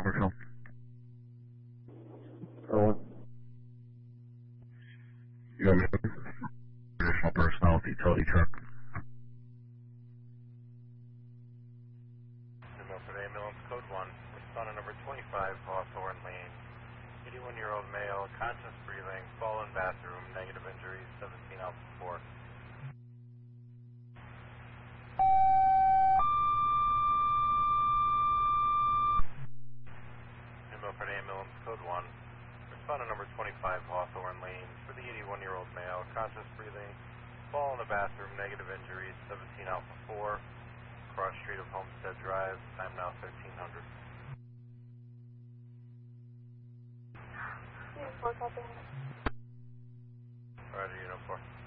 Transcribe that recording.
Somerville. Owen. You have additional personnel with the utility truck. New Milford Ambulance, code 1. Respondent number 25, Hawthorne Lane. 81-year-old male, conscious breathing, fallen bathroom, negative injuries, 17 Alpha 4. New Milford Ambulance, code 1. Respondent number 25, Hawthorne Lane. For the 81-year-old male, conscious breathing, fall in the bathroom, negative injuries, 17 Alpha 4. Cross street of Homestead Drive, time now 1300. Uniform copy. Roger, Unit 4.